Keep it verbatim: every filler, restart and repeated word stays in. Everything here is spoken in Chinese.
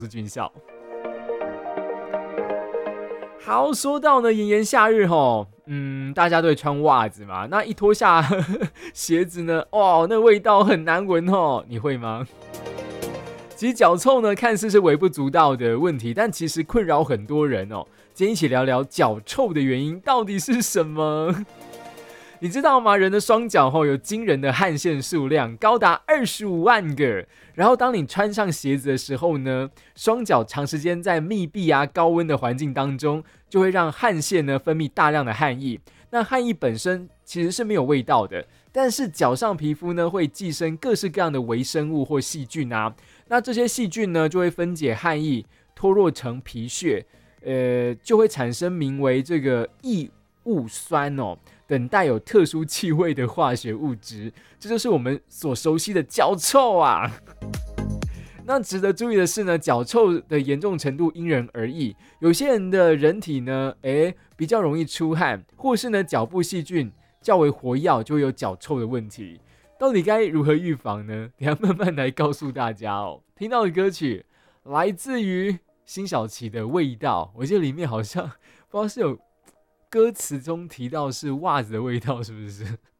是军校。好，说到呢炎炎夏日吼，嗯，大家都会穿袜子嘛，那一脱下呵呵鞋子呢，哇，那味道很难闻吼，你会吗？其实脚臭呢，看似是微不足道的问题，但其实困扰很多人哦。今天一起聊聊脚臭的原因到底是什么？你知道吗？人的双脚后有惊人的汗腺数量，高达二十五万个。然后当你穿上鞋子的时候呢，双脚长时间在密闭啊、高温的环境当中，就会让汗腺呢分泌大量的汗液。那汗液本身其实是没有味道的，但是脚上皮肤呢会寄生各式各样的微生物或细菌啊。那这些细菌呢就会分解汗液，脱落成皮屑，呃，就会产生名为这个异物酸哦。等带有特殊气味的化学物质，这就是我们所熟悉的脚臭啊。那值得注意的是呢，脚臭的严重程度因人而异，有些人的人体呢，诶，比较容易出汗，或是呢脚部细菌较为活跃，就会有脚臭的问题。到底该如何预防呢？等一下慢慢来告诉大家哦。听到的歌曲来自于辛晓琪的《味道》，我记得里面好像不知道是有歌词中提到是袜子的味道，是不是？